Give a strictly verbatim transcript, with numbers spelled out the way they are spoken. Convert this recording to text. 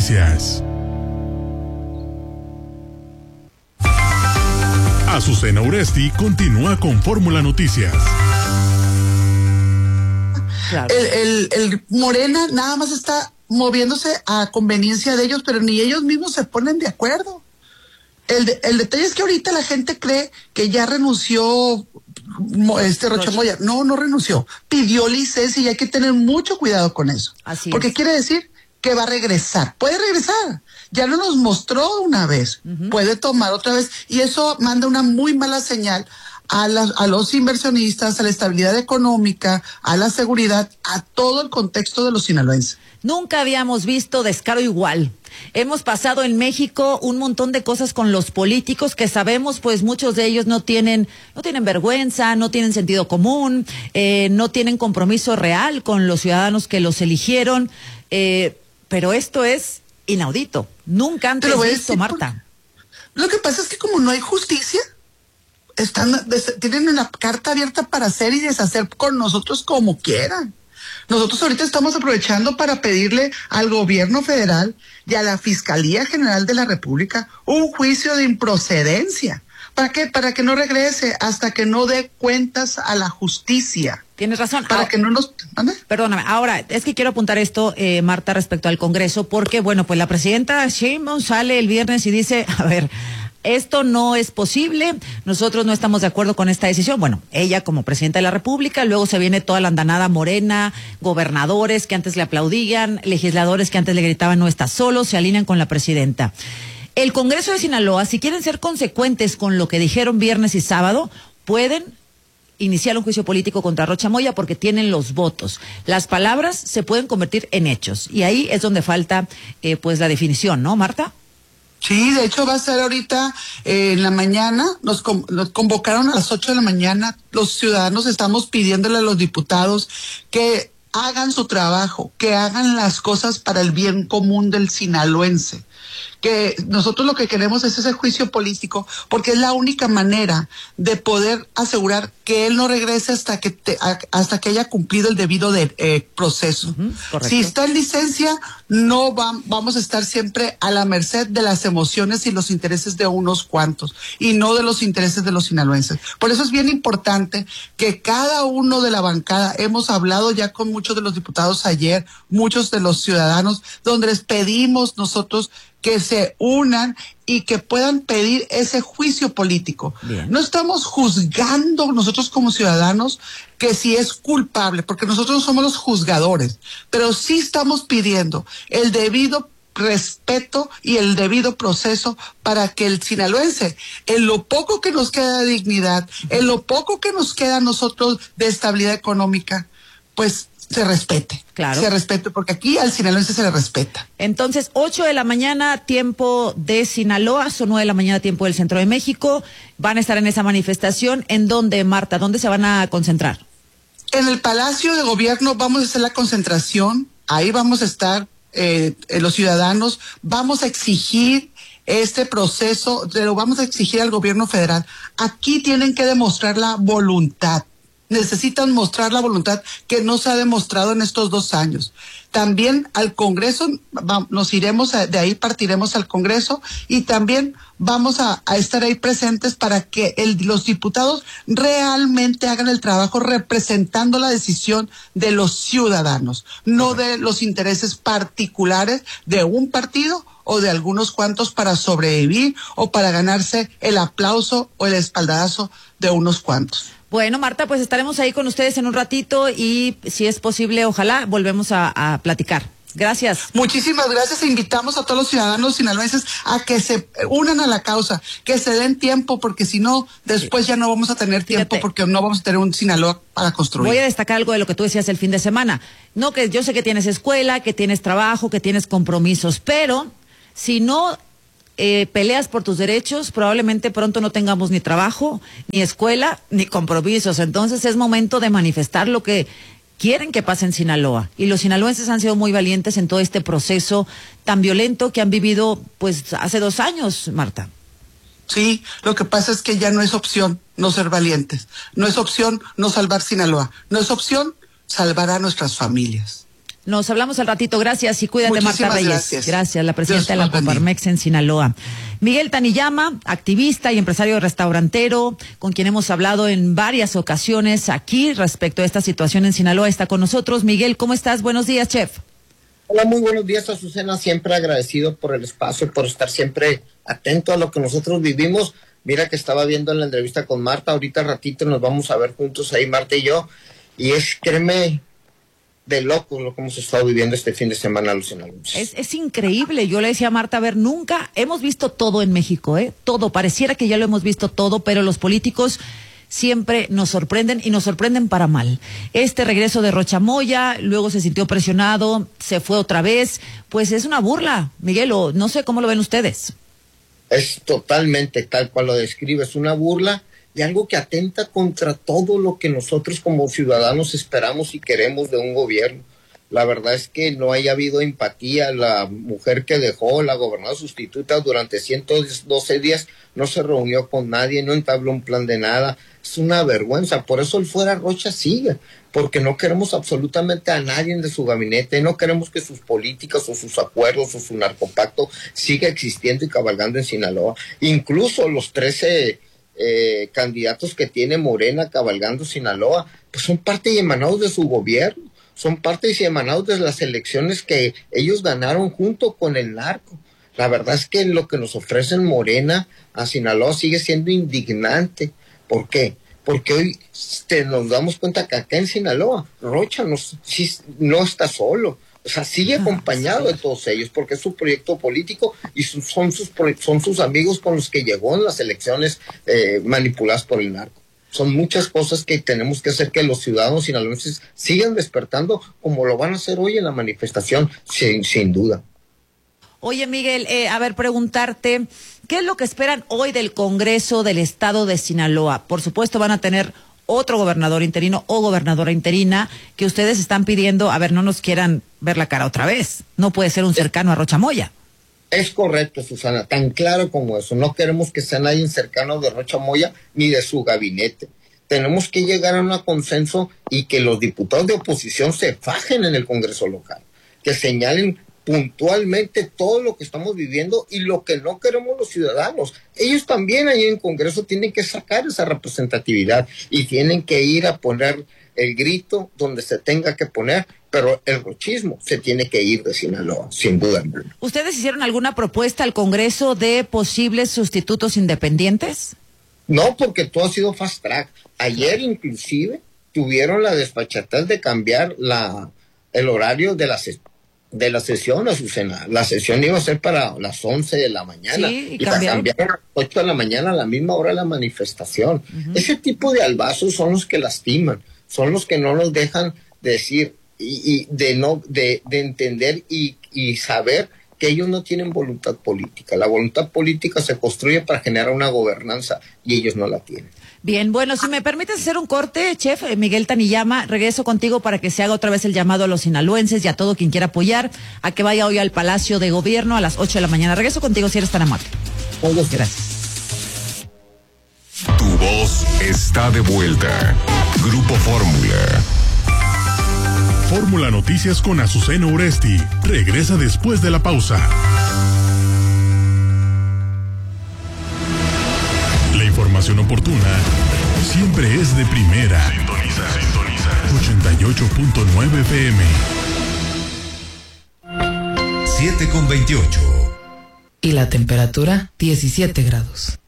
Noticias. Azucena Uresti continúa con Fórmula Noticias. Claro. El, el, el Morena nada más está moviéndose a conveniencia de ellos, pero ni ellos mismos se ponen de acuerdo. El, de, el detalle es que ahorita la gente cree que ya renunció este Rocha Moya. No, no renunció. Pidió licencia y hay que tener mucho cuidado con eso. Así Porque es. quiere decir que va a regresar. Puede regresar. Ya lo nos mostró una vez. Uh-huh. Puede tomar otra vez. Y eso manda una muy mala señal a, la, a los inversionistas, a la estabilidad económica, a la seguridad, a todo el contexto de los sinaloenses. Nunca habíamos visto descaro igual. Hemos pasado en México un montón de cosas con los políticos que sabemos, pues muchos de ellos no tienen, no tienen vergüenza, no tienen sentido común, eh, no tienen compromiso real con los ciudadanos que los eligieron, eh, pero esto es inaudito. Nunca antes visto, Marta. Lo que pasa es que como no hay justicia, están, tienen una carta abierta para hacer y deshacer con nosotros como quieran. Nosotros ahorita estamos aprovechando para pedirle al gobierno federal y a la Fiscalía General de la República un juicio de improcedencia. ¿Para qué? Para que no regrese hasta que no dé cuentas a la justicia. Tienes razón. Para ahora, que no nos... ¿Ande? Perdóname, ahora, es que quiero apuntar esto, eh, Marta, respecto al Congreso, porque, bueno, pues la presidenta Sheinbaum sale el viernes y dice, a ver... Esto no es posible, nosotros no estamos de acuerdo con esta decisión. Bueno, ella como presidenta de la República, luego se viene toda la andanada morena, gobernadores que antes le aplaudían, legisladores que antes le gritaban no está solo, se alinean con la presidenta. El Congreso de Sinaloa, si quieren ser consecuentes con lo que dijeron viernes y sábado, pueden iniciar un juicio político contra Rocha Moya porque tienen los votos. Las palabras se pueden convertir en hechos y ahí es donde falta eh, pues la definición, ¿no, Marta? Sí, de hecho va a ser ahorita eh, en la mañana, nos, nos convocaron a las ocho de la mañana, los ciudadanos estamos pidiéndole a los diputados que hagan su trabajo, que hagan las cosas para el bien común del sinaloense. Que nosotros lo que queremos es ese juicio político, porque es la única manera de poder asegurar que él no regrese hasta que te, a, hasta que haya cumplido el debido de, eh, proceso. Uh-huh, si está en licencia, no va, vamos a estar siempre a la merced de las emociones y los intereses de unos cuantos, y no de los intereses de los sinaloenses. Por eso es bien importante que cada uno de la bancada, hemos hablado ya con muchos de los diputados ayer, muchos de los ciudadanos, donde les pedimos nosotros que se unan y que puedan pedir ese juicio político. Bien. No estamos juzgando nosotros como ciudadanos que si es culpable, porque nosotros no somos los juzgadores, pero sí estamos pidiendo el debido respeto y el debido proceso para que el sinaloense, en lo poco que nos queda de dignidad, en lo poco que nos queda a nosotros de estabilidad económica, pues se respete. Claro. Se respete, porque aquí al sinaloense se le respeta. Entonces, ocho de la mañana, tiempo de Sinaloa, son nueve de la mañana, tiempo del Centro de México. Van a estar en esa manifestación. ¿En dónde, Marta? ¿Dónde se van a concentrar? En el Palacio de Gobierno vamos a hacer la concentración. Ahí vamos a estar eh, los ciudadanos. Vamos a exigir este proceso, lo vamos a exigir al gobierno federal. Aquí tienen que demostrar la voluntad. Necesitan mostrar la voluntad que no se ha demostrado en estos dos años. También al Congreso, va, nos iremos, a, de ahí partiremos al Congreso y también vamos a, a estar ahí presentes para que el, los diputados realmente hagan el trabajo representando la decisión de los ciudadanos, no de los intereses particulares de un partido o de algunos cuantos para sobrevivir o para ganarse el aplauso o el espaldarazo de unos cuantos. Bueno, Marta, pues estaremos ahí con ustedes en un ratito y si es posible, ojalá volvemos a, a platicar. Gracias. Muchísimas gracias. Invitamos a todos los ciudadanos sinaloenses a que se unan a la causa, que se den tiempo, porque si no, después sí. ya no vamos a tener tiempo, Fíjate. porque no vamos a tener un Sinaloa para construir. Voy a destacar algo de lo que tú decías el fin de semana. No, que yo sé que tienes escuela, que tienes trabajo, que tienes compromisos, pero si no Eh, peleas por tus derechos, probablemente pronto no tengamos ni trabajo, ni escuela, ni compromisos. Entonces es momento de manifestar lo que quieren que pase en Sinaloa. Y los sinaloenses han sido muy valientes en todo este proceso tan violento que han vivido pues hace dos años, Marta. Sí, lo que pasa es que ya no es opción no ser valientes. No es opción no salvar Sinaloa. No es opción salvar a nuestras familias. Nos hablamos al ratito. Gracias y cuídate, Muchísimas Marta Reyes. Gracias. Gracias, la presidenta Dios de la Coparmex en Sinaloa. Miguel Taniyama, activista y empresario restaurantero, con quien hemos hablado en varias ocasiones aquí respecto a esta situación en Sinaloa, está con nosotros. Miguel, ¿cómo estás? Buenos días, chef. Hola, muy buenos días, Azucena. Siempre agradecido por el espacio, por estar siempre atento a lo que nosotros vivimos. Mira que estaba viendo en la entrevista con Marta, ahorita ratito nos vamos a ver juntos ahí, Marta y yo, y es, créeme, de loco lo que hemos estado viviendo este fin de semana los sinaloenses. Es, es increíble. Yo le decía a Marta, a ver, nunca hemos visto todo en México, ¿eh? Todo, pareciera que ya lo hemos visto todo, pero los políticos siempre nos sorprenden y nos sorprenden para mal. Este regreso de Rocha Moya, luego se sintió presionado, se fue otra vez, pues es una burla, Miguel, o no sé cómo lo ven ustedes. Es totalmente tal cual lo describe, es una burla y algo que atenta contra todo lo que nosotros como ciudadanos esperamos y queremos de un gobierno. La verdad es que no haya habido empatía. La mujer que dejó, la gobernadora sustituta, durante ciento doce días no se reunió con nadie, no entabló un plan de nada. Es una vergüenza. Por eso el fuera Rocha sigue, porque no queremos absolutamente a nadie de su gabinete, no queremos que sus políticas o sus acuerdos o su narcopacto siga existiendo y cabalgando en Sinaloa. Incluso los trece eh, candidatos que tiene Morena cabalgando Sinaloa, pues son parte y emanados de su gobierno. Son partes y emanados de las elecciones que ellos ganaron junto con el narco. La verdad es que lo que nos ofrecen Morena a Sinaloa sigue siendo indignante. ¿Por qué? Porque hoy te, nos damos cuenta que acá en Sinaloa, Rocha no, si, no está solo. O sea, sigue acompañado de todos ellos, porque es su proyecto político y su, son, sus, son sus amigos con los que llegó en las elecciones eh, manipuladas por el narco. Son muchas cosas que tenemos que hacer que los ciudadanos sinaloenses sigan despertando como lo van a hacer hoy en la manifestación, sin, sin duda. Oye, Miguel, eh, a ver, preguntarte, ¿qué es lo que esperan hoy del Congreso del Estado de Sinaloa? Por supuesto van a tener otro gobernador interino o gobernadora interina que ustedes están pidiendo, a ver, no nos quieran ver la cara otra vez. No puede ser un cercano a Rocha Moya. Es correcto, Susana, tan claro como eso. No queremos que sea nadie cercano de Rocha Moya ni de su gabinete. Tenemos que llegar a un consenso y que los diputados de oposición se fajen en el Congreso local, que señalen puntualmente todo lo que estamos viviendo y lo que no queremos los ciudadanos. Ellos también ahí en Congreso tienen que sacar esa representatividad y tienen que ir a poner el grito donde se tenga que poner, pero el rochismo se tiene que ir de Sinaloa, sin duda alguna. ¿Ustedes hicieron alguna propuesta al Congreso de posibles sustitutos independientes? No, porque todo ha sido fast track. Ayer inclusive tuvieron la desfachatez de cambiar la el horario de la, de la sesión, Azucena. La sesión iba a ser para las once de la mañana, sí, y, y la cambiaron a las ocho de la mañana, a la misma hora de la manifestación. Uh-huh. Ese tipo de albazos son los que lastiman, son los que no nos dejan decir y, y de no de, de entender y, y saber que ellos no tienen voluntad política. La voluntad política se construye para generar una gobernanza y ellos no la tienen. Bien, bueno, si me permites hacer un corte, chef, Miguel Taniyama, regreso contigo para que se haga otra vez el llamado a los sinaloenses y a todo quien quiera apoyar a que vaya hoy al Palacio de Gobierno a las ocho de la mañana. Regreso contigo si eres tan amable. Gracias. Tu voz está de vuelta. Grupo Fórmula. Fórmula Noticias con Azucena Uresti. Regresa después de la pausa. La información oportuna siempre es de primera. Sintoniza, sintoniza. ochenta y ocho punto nueve F M. siete con veintiocho. Y la temperatura, diecisiete grados.